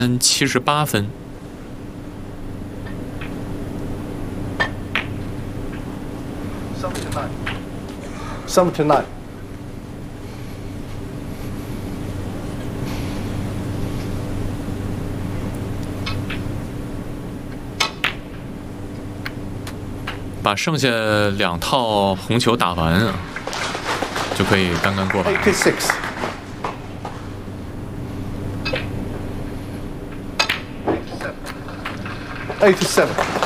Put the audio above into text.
78分。 79. 把剩下2套红球打完，就可以刚刚过板。 86. 87.